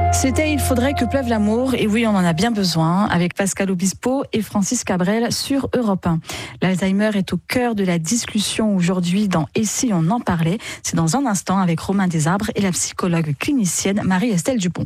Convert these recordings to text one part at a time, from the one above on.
C'était Il faudrait que pleuve l'amour, et oui, on en a bien besoin, avec Pascal Obispo et Francis Cabrel sur Europe 1. L'Alzheimer est au cœur de la discussion aujourd'hui dans Et si on en parlait. C'est dans un instant avec Romain Desarbres et la psychologue clinicienne Marie-Estelle Dupont.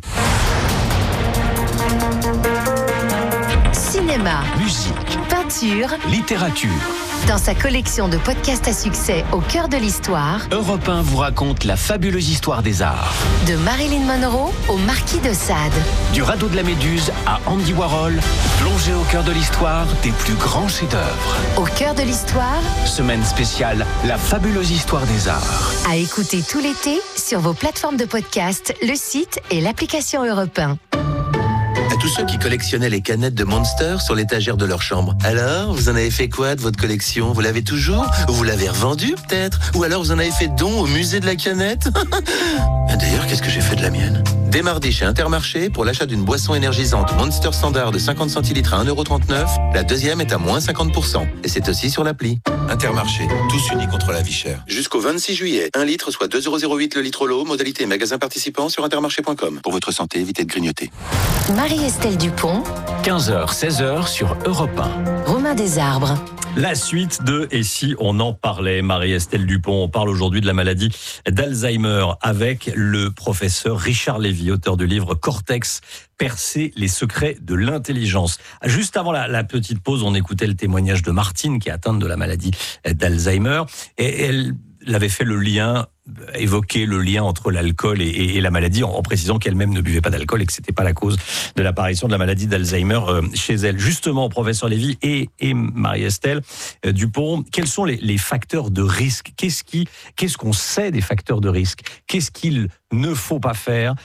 Cinéma, Musique, peinture, littérature. dans sa collection de podcasts à succès au cœur de l'histoire, Europe 1 vous raconte la fabuleuse histoire des arts. de Marilyn Monroe au Marquis de Sade. Du radeau de la Méduse à Andy Warhol, plongez au cœur de l'histoire des plus grands chefs-d'œuvre. Au cœur de l'histoire, Semaine spéciale, la fabuleuse histoire des arts. à écouter tout l'été sur vos plateformes de podcast, le site et l'application Europe 1. À tous ceux qui collectionnaient les canettes de Monster sur l'étagère de leur chambre. Alors, vous en avez fait quoi de votre collection? Vous l'avez toujours? Ou vous l'avez revendue peut-être? Ou alors vous en avez fait don au musée de la canette? D'ailleurs, qu'est-ce que j'ai fait de la mienne? Dès mardi chez Intermarché, pour l'achat d'une boisson énergisante Monster Standard de 50 centilitres à 1,39 €, la deuxième est à moins 50%. Et c'est aussi sur l'appli. Intermarché, tous unis contre la vie chère. Jusqu'au 26 juillet, 1 litre soit 2,08 € le litre l'eau, modalité magasin participant sur intermarché.com. Pour votre santé, évitez de grignoter. Marie-Estelle Dupont, 15h, 16h sur Europe 1. Romain Desarbres. La suite de Et si on en parlait, Marie-Estelle Dupont. On parle aujourd'hui de la maladie d'Alzheimer avec le professeur Richard Lévy, auteur du livre Cortex, percer les secrets de l'intelligence. Juste avant la petite pause, on écoutait le témoignage de Martine qui est atteinte de la maladie d'Alzheimer et elle avait fait le lien, évoqué le lien entre l'alcool et la maladie en précisant qu'elle-même ne buvait pas d'alcool et que c'était pas la cause de l'apparition de la maladie d'Alzheimer chez elle. Justement, professeur Lévy et Marie-Estelle Dupont, quels sont les facteurs de risque? Qu'est-ce qu'on sait des facteurs de risque? Qu'est-ce qu'il ne faut pas faire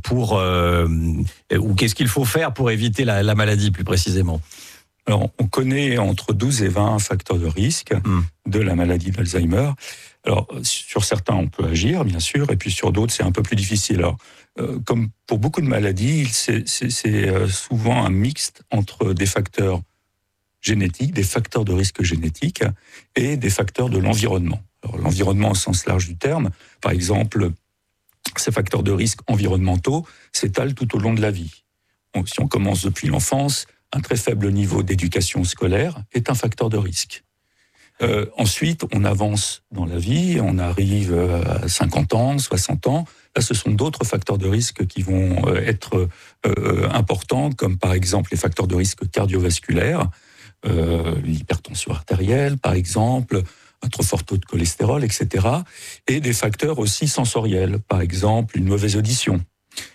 ou qu'est-ce qu'il faut faire pour éviter la maladie plus précisément? Alors, on connaît entre 12 et 20 facteurs de risque de la maladie d'Alzheimer. Alors, sur certains, on peut agir, bien sûr, et puis sur d'autres, c'est un peu plus difficile. Alors, comme pour beaucoup de maladies, c'est souvent un mixte entre des facteurs génétiques, des facteurs de risque génétiques et des facteurs de l'environnement. Alors, l'environnement au sens large du terme, par exemple, ces facteurs de risque environnementaux s'étalent tout au long de la vie. Donc, si on commence depuis l'enfance, un très faible niveau d'éducation scolaire est un facteur de risque. Ensuite, on avance dans la vie, on arrive à 50 ans, 60 ans. Là, ce sont d'autres facteurs de risque qui vont être importants, comme par exemple les facteurs de risque cardiovasculaires, l'hypertension artérielle, par exemple, un trop fort taux de cholestérol, etc. Et des facteurs aussi sensoriels, par exemple une mauvaise audition.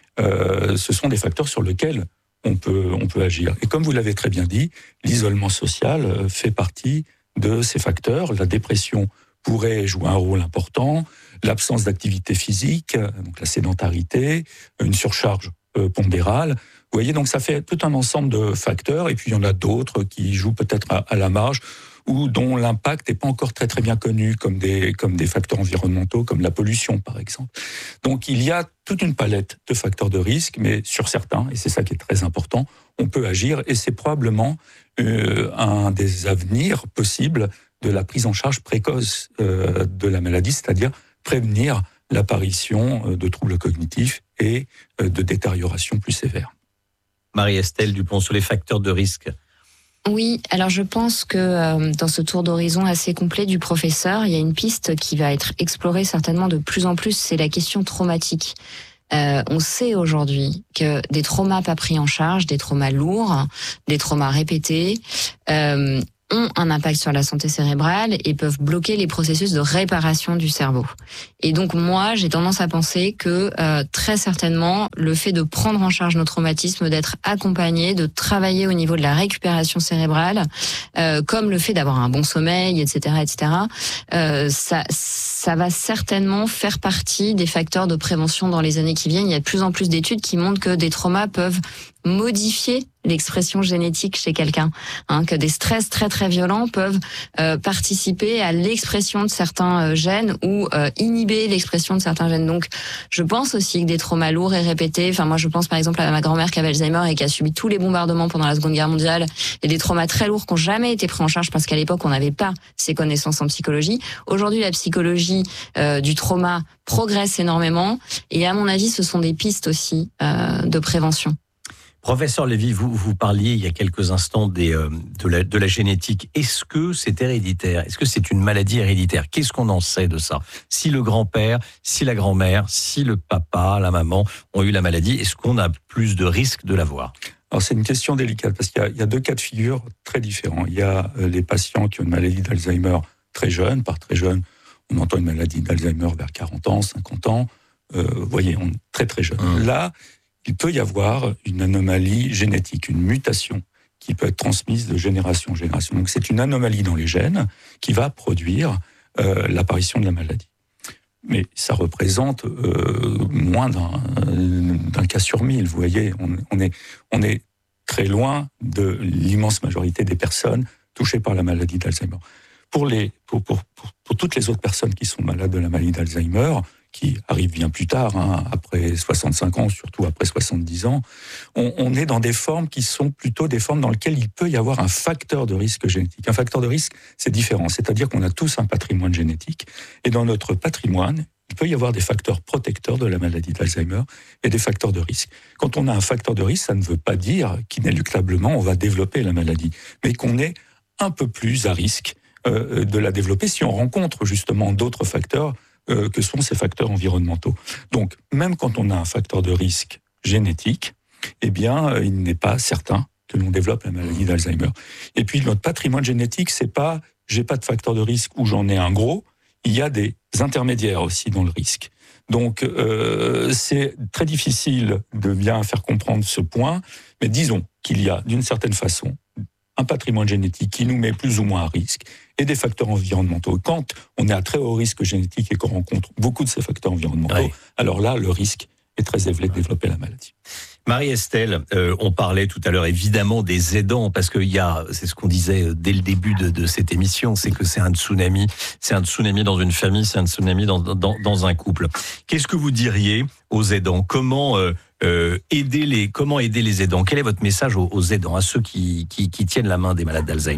Ce sont des facteurs sur lesquels on peut agir. Et comme vous l'avez très bien dit, l'isolement social fait partie de ces facteurs. La dépression pourrait jouer un rôle important, l'absence d'activité physique, donc la sédentarité, une surcharge pondérale. Vous voyez, donc ça fait tout un ensemble de facteurs, et puis il y en a d'autres qui jouent peut-être à la marge, ou dont l'impact n'est pas encore très très bien connu, comme des facteurs environnementaux, comme la pollution par exemple. Donc il y a toute une palette de facteurs de risque, mais sur certains, et c'est ça qui est très important, on peut agir, et c'est probablement un des avenirs possibles de la prise en charge précoce de la maladie, c'est-à-dire prévenir l'apparition de troubles cognitifs et de détérioration plus sévère. Marie-Estelle Dupont, sur les facteurs de risque. Oui, alors je pense que dans ce tour d'horizon assez complet du professeur, il y a une piste qui va être explorée certainement de plus en plus, c'est la question traumatique. On sait aujourd'hui que des traumas pas pris en charge, des traumas lourds, des traumas répétés, ont un impact sur la santé cérébrale et peuvent bloquer les processus de réparation du cerveau. Et donc moi, j'ai tendance à penser que très certainement, le fait de prendre en charge nos traumatismes, d'être accompagné, de travailler au niveau de la récupération cérébrale, comme le fait d'avoir un bon sommeil, etc., ça va certainement faire partie des facteurs de prévention dans les années qui viennent. Il y a de plus en plus d'études qui montrent que des traumas peuvent modifier l'expression génétique chez quelqu'un, que des stress très très violents peuvent participer à l'expression de certains gènes ou inhiber l'expression de certains gènes. Donc je pense aussi que des traumas lourds et répétés, moi je pense par exemple à ma grand-mère qui avait Alzheimer et qui a subi tous les bombardements pendant la Seconde Guerre mondiale, et des traumas très lourds qui n'ont jamais été pris en charge parce qu'à l'époque on n'avait pas ces connaissances en psychologie. Aujourd'hui la psychologie maladie, du trauma progresse énormément. Et à mon avis, ce sont des pistes aussi de prévention. Professeur Lévy, vous parliez il y a quelques instants de la génétique. Est-ce que c'est héréditaire ? Est-ce que c'est une maladie héréditaire ? Qu'est-ce qu'on en sait de ça ? Si le grand-père, si la grand-mère, si le papa, la maman ont eu la maladie, est-ce qu'on a plus de risques de l'avoir ? Alors c'est une question délicate parce qu'il y a deux cas de figure très différents. Il y a les patients qui ont une maladie d'Alzheimer très jeune. Par très jeune, on entend une maladie d'Alzheimer vers 40 ans, 50 ans. Vous voyez, on est très très jeune. Là, il peut y avoir une anomalie génétique, une mutation qui peut être transmise de génération en génération. Donc c'est une anomalie dans les gènes qui va produire l'apparition de la maladie. Mais ça représente moins d'un cas sur 1000. Vous voyez, on est très loin de l'immense majorité des personnes touchées par la maladie d'Alzheimer. Pour toutes les autres personnes qui sont malades de la maladie d'Alzheimer, qui arrivent bien plus tard, après 65 ans, surtout après 70 ans, on est dans des formes qui sont plutôt des formes dans lesquelles il peut y avoir un facteur de risque génétique. Un facteur de risque, c'est différent, c'est-à-dire qu'on a tous un patrimoine génétique, et dans notre patrimoine, il peut y avoir des facteurs protecteurs de la maladie d'Alzheimer et des facteurs de risque. Quand on a un facteur de risque, ça ne veut pas dire qu'inéluctablement on va développer la maladie, mais qu'on est un peu plus à risque de la développer si on rencontre justement d'autres facteurs que sont ces facteurs environnementaux. Donc, même quand on a un facteur de risque génétique, eh bien, il n'est pas certain que l'on développe la maladie d'Alzheimer. Et puis, notre patrimoine génétique, c'est pas j'ai pas de facteur de risque ou j'en ai un gros, il y a des intermédiaires aussi dans le risque. Donc, c'est très difficile de bien faire comprendre ce point, mais disons qu'il y a, d'une certaine façon, un patrimoine génétique qui nous met plus ou moins à risque et des facteurs environnementaux. Quand on est à très haut risque génétique et qu'on rencontre beaucoup de ces facteurs environnementaux, alors là, le risque est très élevé de développer la maladie. Marie-Estelle, on parlait tout à l'heure évidemment des aidants, parce que c'est ce qu'on disait dès le début de cette émission, c'est que c'est un tsunami dans une famille, c'est un tsunami dans un couple. Qu'est-ce que vous diriez aux aidants ? Comment aider les aidants ? Quel est votre message aux aidants, à ceux qui tiennent la main des malades d'Alzheimer ?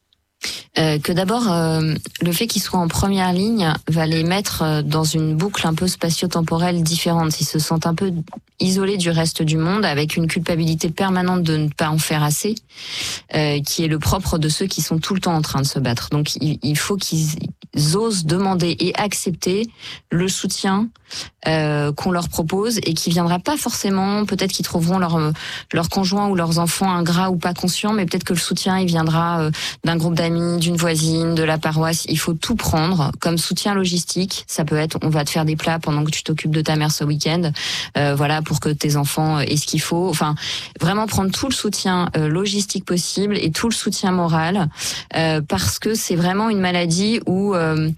Que d'abord, le fait qu'ils soient en première ligne va les mettre dans une boucle un peu spatio-temporelle différente. Ils se sentent un peu isolés du reste du monde, avec une culpabilité permanente de ne pas en faire assez, qui est le propre de ceux qui sont tout le temps en train de se battre. Donc il faut qu'ils osent demander et accepter le soutien qu'on leur propose et qui viendra pas forcément, peut-être qu'ils trouveront leur conjoint ou leurs enfants ingrats ou pas conscients, mais peut-être que le soutien il viendra d'un groupe d'amis, d'une voisine, de la paroisse. Il faut tout prendre comme soutien logistique. Ça peut être on va te faire des plats pendant que tu t'occupes de ta mère ce week-end, voilà, pour que tes enfants aient ce qu'il faut. Enfin, vraiment prendre tout le soutien logistique possible et tout le soutien moral, parce que c'est vraiment une maladie où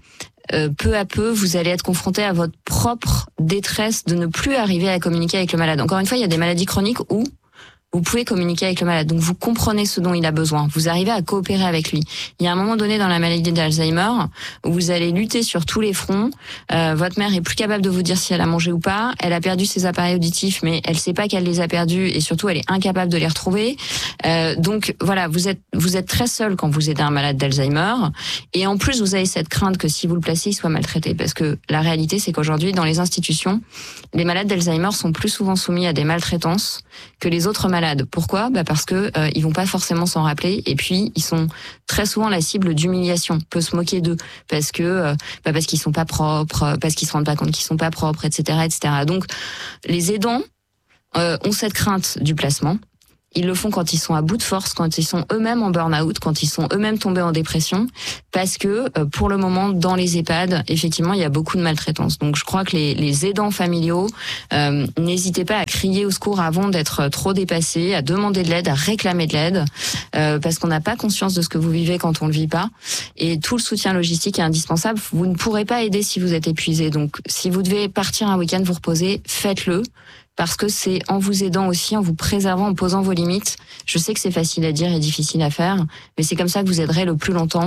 peu à peu, vous allez être confronté à votre propre détresse de ne plus arriver à communiquer avec le malade. Encore une fois, il y a des maladies chroniques où vous pouvez communiquer avec le malade. Donc, vous comprenez ce dont il a besoin. Vous arrivez à coopérer avec lui. Il y a un moment donné dans la maladie d'Alzheimer où vous allez lutter sur tous les fronts. Votre mère est plus capable de vous dire si elle a mangé ou pas. Elle a perdu ses appareils auditifs, mais elle sait pas qu'elle les a perdus et surtout, elle est incapable de les retrouver. Donc, voilà, vous êtes très seul quand vous aidez un malade d'Alzheimer. Et en plus, vous avez cette crainte que si vous le placez, il soit maltraité. Parce que la réalité, c'est qu'aujourd'hui, dans les institutions, les malades d'Alzheimer sont plus souvent soumis à des maltraitances que les autres malades. Pourquoi ? Parce que ils vont pas forcément s'en rappeler et puis ils sont très souvent la cible d'humiliation. On peut se moquer d'eux parce que parce qu'ils sont pas propres, parce qu'ils se rendent pas compte qu'ils sont pas propres, etc., etc. Donc les aidants ont cette crainte du placement. Ils le font quand ils sont à bout de force, quand ils sont eux-mêmes en burn-out, quand ils sont eux-mêmes tombés en dépression, parce que pour le moment, dans les EHPAD, effectivement, il y a beaucoup de maltraitance. Donc je crois que les aidants familiaux, n'hésitez pas à crier au secours avant d'être trop dépassés, à demander de l'aide, à réclamer de l'aide, parce qu'on n'a pas conscience de ce que vous vivez quand on le vit pas. Et tout le soutien logistique est indispensable. Vous ne pourrez pas aider si vous êtes épuisé. Donc si vous devez partir un week-end vous reposer, faites-le. Parce que c'est en vous aidant aussi, en vous préservant, en posant vos limites. Je sais que c'est facile à dire et difficile à faire, mais c'est comme ça que vous aiderez le plus longtemps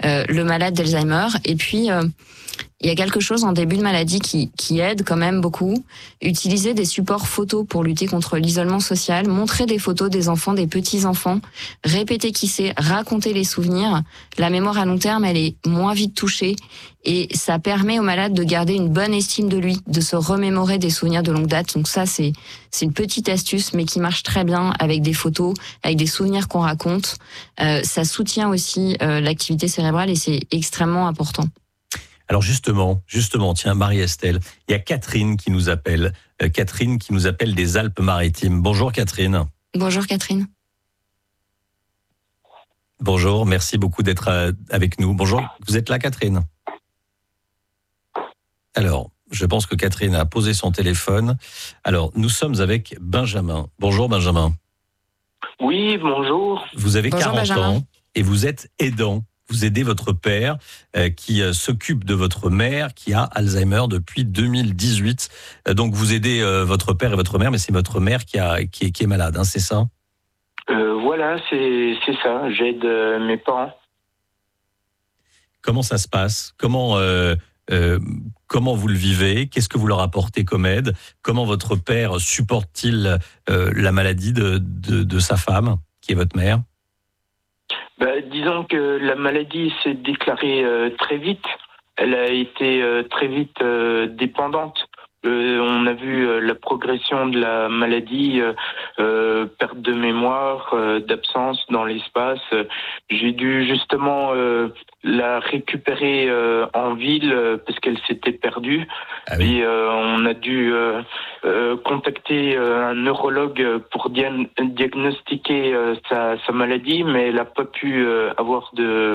le malade d'Alzheimer. Et puis il y a quelque chose en début de maladie qui aide quand même beaucoup. Utiliser des supports photos pour lutter contre l'isolement social, montrer des photos des enfants, des petits-enfants, répéter qui c'est, raconter les souvenirs. La mémoire à long terme, elle est moins vite touchée et ça permet au malade de garder une bonne estime de lui, de se remémorer des souvenirs de longue date. Donc ça, c'est une petite astuce, mais qui marche très bien avec des photos, avec des souvenirs qu'on raconte. Ça soutient aussi l'activité cérébrale et c'est extrêmement important. Alors justement, tiens, Marie-Estelle, il y a Catherine qui nous appelle. Catherine qui nous appelle des Alpes-Maritimes. Bonjour Catherine. Bonjour Catherine. Bonjour, merci beaucoup d'être avec nous. Bonjour, vous êtes là Catherine? Alors, je pense que Catherine a posé son téléphone. Alors, nous sommes avec Benjamin. Bonjour Benjamin. Oui, bonjour. Vous avez Bonjour, 40 Benjamin. ans et vous êtes aidant. Vous aidez votre père qui s'occupe de votre mère qui a Alzheimer depuis 2018. Donc vous aidez votre père et votre mère, mais c'est votre mère qui est malade, hein, c'est ça? Voilà, c'est ça. J'aide mes parents. Comment ça se passe? Comment vous le vivez? Qu'est-ce que vous leur apportez comme aide? Comment votre père supporte-t-il la maladie de sa femme, qui est votre mère? Disons que la maladie s'est déclarée très vite. Elle a été très vite dépendante. On a vu la progression de la maladie, perte de mémoire, d'absence dans l'espace. J'ai dû justement la récupérer en ville parce qu'elle s'était perdue. Ah oui. Et on a dû contacter un neurologue pour diagnostiquer sa maladie, mais elle n'a pas pu avoir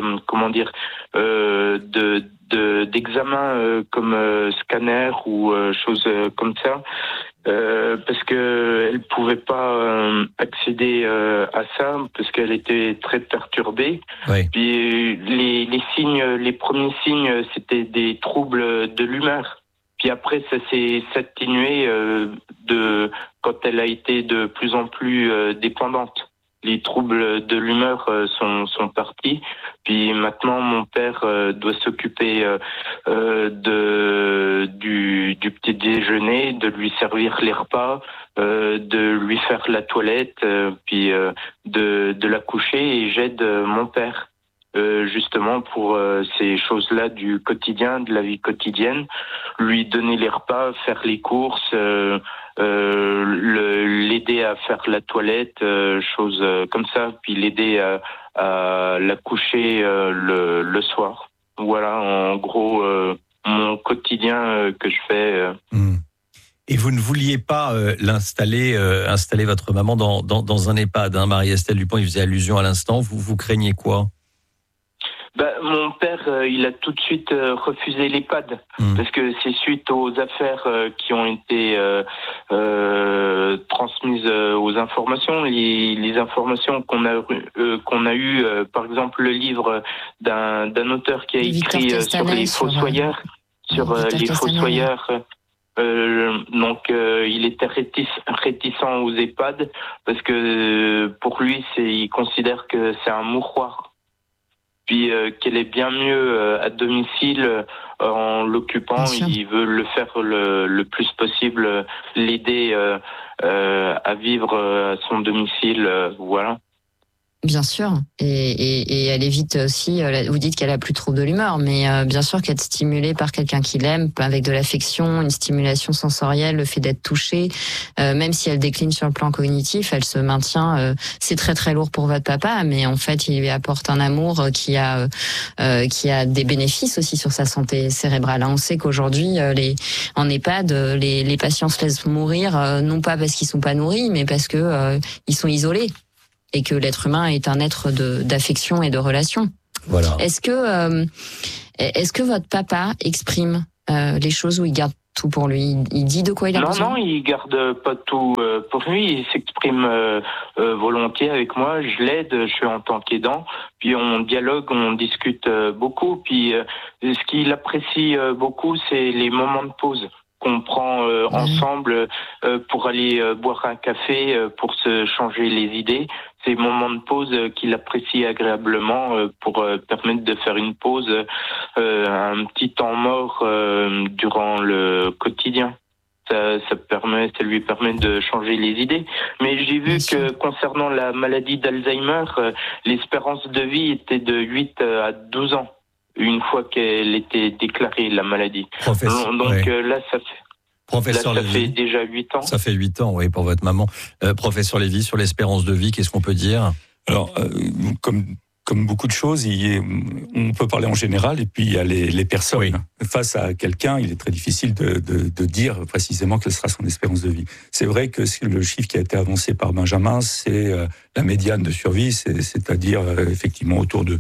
d'examen comme scanner ou choses comme ça, parce que elle pouvait pas accéder à ça parce qu'elle était très perturbée. Oui. Puis les premiers signes, c'était des troubles de l'humeur. Puis après, ça s'est atténué quand elle a été de plus en plus dépendante. Les troubles de l'humeur sont partis. Puis maintenant, mon père doit s'occuper du petit déjeuner, de lui servir les repas, de lui faire la toilette, puis de la coucher. Et j'aide mon père justement pour ces choses-là du quotidien, de la vie quotidienne, lui donner les repas, faire les courses. L'aider à faire la toilette, choses comme ça, puis l'aider à la coucher le soir. Voilà, en gros, mon quotidien que je fais. Et vous ne vouliez pas installer votre maman dans un EHPAD, hein, Marie-Estelle Dupont, il faisait allusion à l'instant. Vous craignez quoi? Mon père, il a tout de suite refusé l'EHPAD parce que c'est suite aux affaires qui ont été transmises aux informations, les informations qu'on a eues, par exemple le livre d'un auteur qui a écrit sur les fossoyeurs, donc il était réticent aux EHPAD parce que pour lui, il considère que c'est un mouroir. Puis qu'elle est bien mieux à domicile en l'occupant. Il veut le faire le plus possible, l'aider à vivre à son domicile. Voilà. Bien sûr, et elle évite aussi, vous dites qu'elle a plus de troubles de l'humeur, mais bien sûr qu'être stimulée par quelqu'un qui l'aime, avec de l'affection, une stimulation sensorielle, le fait d'être touchée, même si elle décline sur le plan cognitif, elle se maintient, c'est très très lourd pour votre papa, mais en fait il lui apporte un amour qui a des bénéfices aussi sur sa santé cérébrale. On sait qu'aujourd'hui, en EHPAD, les patients se laissent mourir, non pas parce qu'ils sont pas nourris, mais parce que ils sont isolés. Et que l'être humain est un être d'affection et de relation. Voilà. Est-ce que votre papa exprime les choses ou il garde tout pour lui? Il dit de quoi il a besoin? Non, il garde pas tout pour lui. Il s'exprime volontiers avec moi. Je l'aide, je suis en tant qu'aidant. Puis on dialogue, on discute beaucoup. Puis ce qu'il apprécie beaucoup, c'est les moments de pause. qu'on prend ensemble pour aller boire un café, pour se changer les idées. Ces moments de pause qu'il apprécie agréablement pour permettre de faire une pause, un petit temps mort durant le quotidien. Ça lui permet de changer les idées. Mais j'ai vu que concernant la maladie d'Alzheimer, l'espérance de vie était de 8 à 12 ans, une fois qu'elle était déclarée, la maladie. Donc là, ça fait... Professeur ça Lévy, fait déjà 8 ans. Ça fait 8 ans, oui, pour votre maman. Professeur Lévy, sur l'espérance de vie, qu'est-ce qu'on peut dire ? Alors, comme beaucoup de choses, on peut parler en général, et puis il y a les personnes. Oui. Face à quelqu'un, il est très difficile de dire précisément quelle sera son espérance de vie. C'est vrai que le chiffre qui a été avancé par Benjamin, c'est la médiane de survie, c'est-à-dire effectivement autour de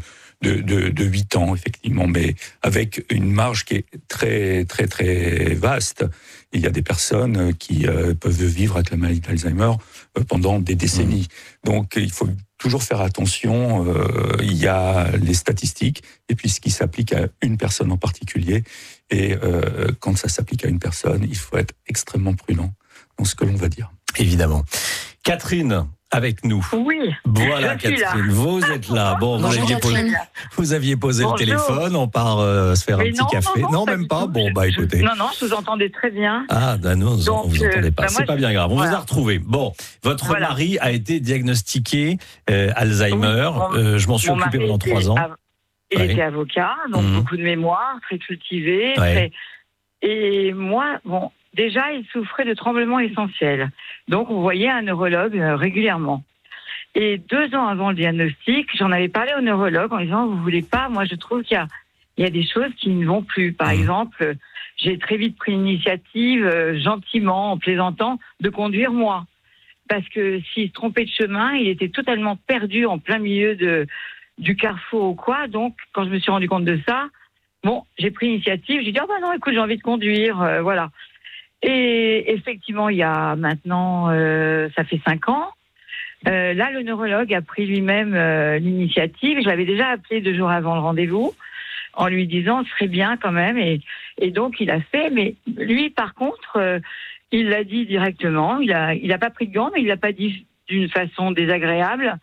8 ans, effectivement, mais avec une marge qui est très, très, très vaste. Il y a des personnes qui peuvent vivre avec la maladie d'Alzheimer pendant des décennies. Donc, il faut toujours faire attention. Il y a les statistiques et puis ce qui s'applique à une personne en particulier. Et quand ça s'applique à une personne, il faut être extrêmement prudent dans ce que l'on va dire. Évidemment. Catherine, avec nous. Oui. Voilà, Catherine, vous êtes là. Bon, vous aviez posé le téléphone, on part se faire un petit café. Non, même pas. Bon, écoutez. Non, je vous entendais très bien. Ah, non, on vous entendait pas. C'est pas bien grave. On vous a retrouvé. Bon, votre mari a été diagnostiqué Alzheimer. Je m'en suis occupé pendant 3 ans. Il était avocat, donc beaucoup de mémoire, très cultivé. Et moi, déjà, il souffrait de tremblements essentiels. Donc, on voyait un neurologue régulièrement. Et 2 ans avant le diagnostic, j'en avais parlé au neurologue en disant, vous voulez pas, moi je trouve qu'il y a des choses qui ne vont plus. Par exemple, j'ai très vite pris l'initiative, gentiment, en plaisantant, de conduire moi. Parce que s'il se trompait de chemin, il était totalement perdu en plein milieu du carrefour ou quoi. Donc, quand je me suis rendu compte de ça, j'ai pris l'initiative, j'ai dit, non, écoute, j'ai envie de conduire, voilà. Et effectivement, il y a maintenant, ça fait 5 ans, là, le neurologue a pris lui-même l'initiative. Je l'avais déjà appelé 2 jours avant le rendez-vous en lui disant ce serait bien quand même. Et donc, il a fait. Mais lui, par contre, il l'a dit directement. Il a pas pris de gants, mais il l'a pas dit d'une façon désagréable.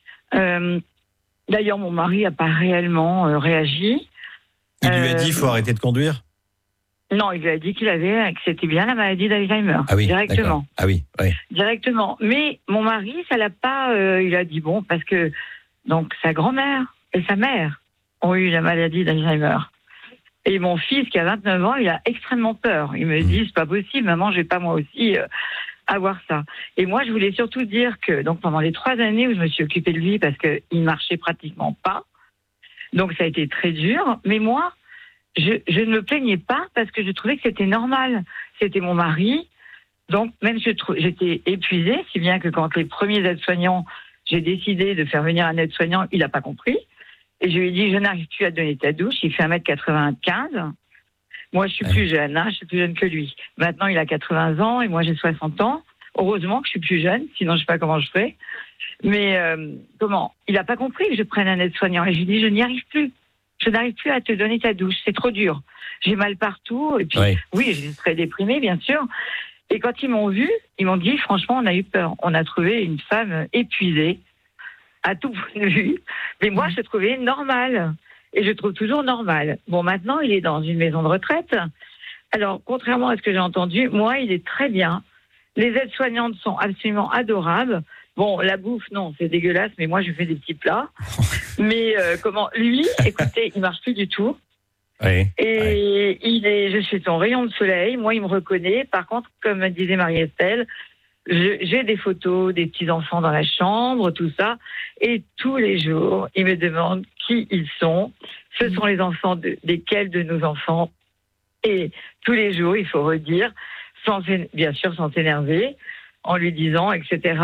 D'ailleurs, mon mari n'a pas réellement réagi. Il lui a dit il faut arrêter de conduire ? Non, il lui a dit que c'était bien la maladie d'Alzheimer. Ah oui, directement. D'accord. Ah oui, oui. Directement. Mais mon mari, ça l'a pas. Il a dit parce que donc sa grand-mère et sa mère ont eu la maladie d'Alzheimer. Et mon fils, qui a 29 ans, il a extrêmement peur. Il me dit c'est pas possible, maman, je vais pas moi aussi avoir ça. Et moi, je voulais surtout dire que donc pendant les 3 années où je me suis occupée de lui parce que il marchait pratiquement pas, donc ça a été très dur. Mais moi, je ne me plaignais pas parce que je trouvais que c'était normal. C'était mon mari. Donc, même j'étais épuisée, si bien que quand les premiers aides-soignants, j'ai décidé de faire venir un aide-soignant, il n'a pas compris. Et je lui ai dit, je n'arrive plus à te donner ta douche. Il fait 1m95. Moi, je suis plus jeune, je suis plus jeune que lui. Maintenant, il a 80 ans et moi, j'ai 60 ans. Heureusement que je suis plus jeune, sinon je ne sais pas comment je ferais. Mais il n'a pas compris que je prenne un aide-soignant. Et je lui ai dit, je n'y arrive plus. Je n'arrive plus à te donner ta douche, c'est trop dur. J'ai mal partout, et puis oui, je suis très déprimée, bien sûr. Et quand ils m'ont vu, ils m'ont dit, franchement, on a eu peur. On a trouvé une femme épuisée, à tout point de vue. Mais moi, je trouvais normal. Et je trouve toujours normal. Maintenant, il est dans une maison de retraite. Alors, contrairement à ce que j'ai entendu, moi, il est très bien. Les aides-soignantes sont absolument adorables. La bouffe, non, c'est dégueulasse, mais moi, je fais des petits plats. Mais lui, écoutez, il marche plus du tout. Oui, et je suis son rayon de soleil. Moi, il me reconnaît. Par contre, comme disait Marie-Estelle, j'ai des photos des petits-enfants dans la chambre, tout ça. Et tous les jours, il me demande qui ils sont. Ce sont les enfants desquels de nos enfants. Et tous les jours, il faut redire, bien sûr sans s'énerver, en lui disant, etc.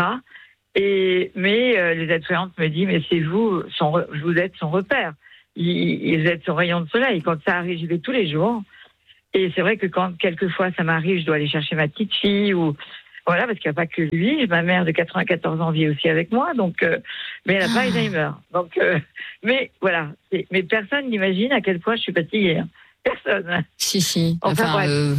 Mais les aides-soignantes me disent, mais c'est vous êtes son repère. Vous êtes son rayon de soleil. Quand ça arrive, j'y vais tous les jours. Et c'est vrai que quand quelquefois ça m'arrive, je dois aller chercher ma petite fille voilà, parce qu'il n'y a pas que lui. Ma mère de 94 ans vit aussi avec moi, donc mais elle n'a pas Alzheimer. Donc mais voilà, mais personne n'imagine à quel point je suis fatiguée. personne. Si. Enfin,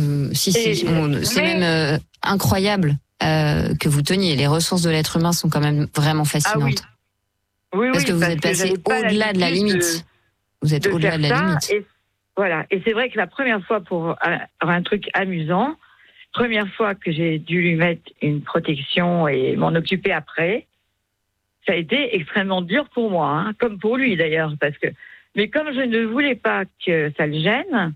c'est même incroyable que vous teniez. Les ressources de l'être humain sont quand même vraiment fascinantes. Oui, parce que vous êtes passé au-delà de la limite. Vous êtes au-delà de la limite. Et c'est vrai que la première fois, pour un truc amusant, première fois que j'ai dû lui mettre une protection et m'en occuper après, ça a été extrêmement dur pour moi, hein, comme pour lui d'ailleurs, mais comme je ne voulais pas que ça le gêne,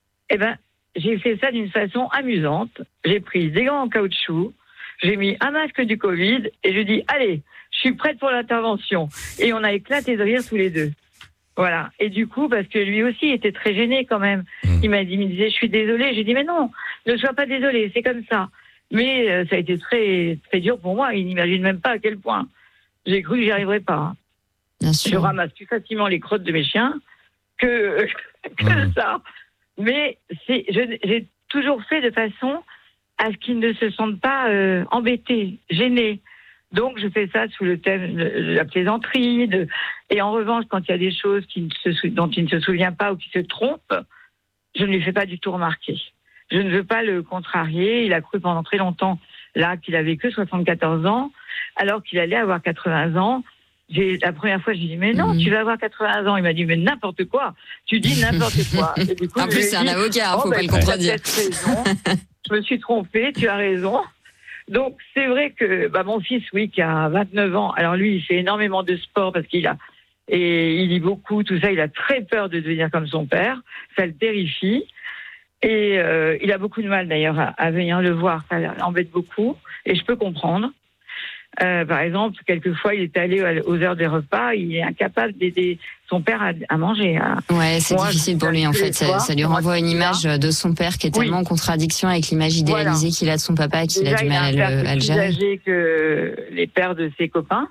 j'ai fait ça d'une façon amusante. J'ai pris des gants en caoutchouc, j'ai mis un masque du Covid et je dis allez, je suis prête pour l'intervention. Et on a éclaté de rire tous les deux. Voilà. Et du coup, parce que lui aussi était très gêné quand même. Il me disait je suis désolée. J'ai dit mais non, ne sois pas désolée, c'est comme ça. Mais ça a été très très dur pour moi. Il n'imagine même pas à quel point. J'ai cru que j'y arriverais pas. Bien sûr. Je ramasse plus facilement les crottes de mes chiens que ça. Mais j'ai toujours fait de façon à ce qu'ils ne se sentent pas embêtés, gênés. Donc je fais ça sous le thème de la plaisanterie. Et en revanche, quand il y a des choses dont il ne se souvient pas ou qui se trompe, je ne lui fais pas du tout remarquer. Je ne veux pas le contrarier. Il a cru pendant très longtemps là qu'il avait que 74 ans, alors qu'il allait avoir 80 ans. La première fois, je lui ai dit, mais non, tu vas avoir 80 ans. Il m'a dit, mais n'importe quoi. Tu dis n'importe quoi. Et du coup, en plus, c'est un avocat, faut pas le contredire. Tu as raison. Je me suis trompée, tu as raison. Donc, c'est vrai que mon fils, oui, qui a 29 ans, alors lui, il fait énormément de sport parce il lit beaucoup, tout ça. Il a très peur de devenir comme son père. Ça le terrifie. Et il a beaucoup de mal, d'ailleurs, à venir le voir. Ça l'embête beaucoup. Et je peux comprendre. Par exemple, quelquefois, il est allé aux heures des repas, il est incapable d'aider son père à manger. Ouais, c'est difficile pour lui, en fait. Ça lui renvoie une image de son père qui est tellement en contradiction avec l'image idéalisée qu'il a de son papa qu'il a du mal à le gérer. Il est plus âgé que les pères de ses copains.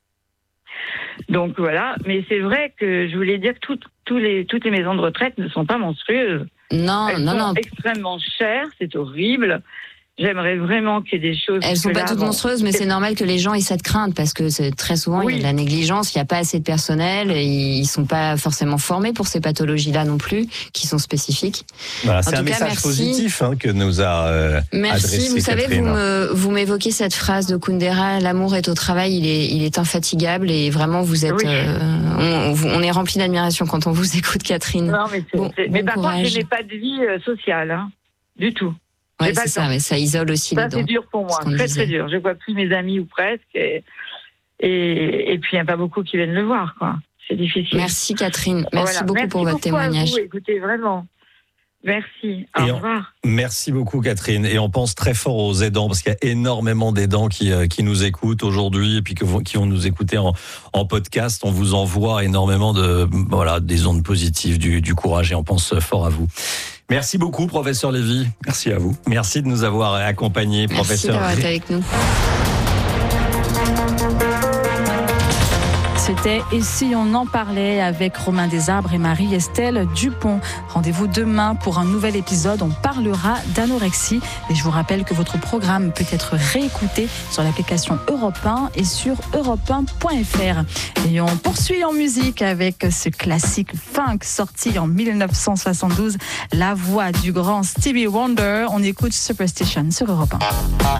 Donc voilà. Mais c'est vrai que je voulais dire que toutes les maisons de retraite ne sont pas monstrueuses. Non. Elles sont extrêmement chères, c'est horrible. J'aimerais vraiment qu'il y ait des choses... Elles sont pas toutes monstrueuses, mais c'est normal que les gens aient cette crainte, parce que très souvent, il y a de la négligence, il n'y a pas assez de personnel, et ils sont pas forcément formés pour ces pathologies-là non plus, qui sont spécifiques. Voilà, c'est un message positif que nous a merci. adressé Vous savez, Catherine. vous m'évoquez cette phrase de Kundera, l'amour est au travail, il est infatigable, et vraiment, vous êtes... on est rempli d'admiration quand on vous écoute, Catherine. Non, mais par contre, je n'ai pas de vie sociale, du tout. Ouais, c'est ça, mais ça isole aussi les dents. Ça, c'est dur pour moi, très dur. Je vois plus mes amis ou presque, et puis il n'y a pas beaucoup qui viennent le voir, quoi. C'est difficile. Merci Catherine, merci beaucoup pour votre témoignage. À vous. Écoutez, vraiment. Merci. Au revoir. Merci beaucoup Catherine. Et on pense très fort aux aidants parce qu'il y a énormément d'aidants qui nous écoutent aujourd'hui et puis qui vont nous écouter en podcast. On vous envoie énormément des ondes positives, du courage et on pense fort à vous. Merci beaucoup, professeur Lévy. Merci à vous. Merci de nous avoir accompagnés, professeur. Merci d'avoir été avec nous. C'était « Et si on en parlait » avec Romain Desarbres et Marie-Estelle Dupont. Rendez-vous demain pour un nouvel épisode. On parlera d'anorexie. Et je vous rappelle que votre programme peut être réécouté sur l'application Europe 1 et sur europe1.fr. Et on poursuit en musique avec ce classique funk sorti en 1972. La voix du grand Stevie Wonder. On écoute Superstition sur Europe 1.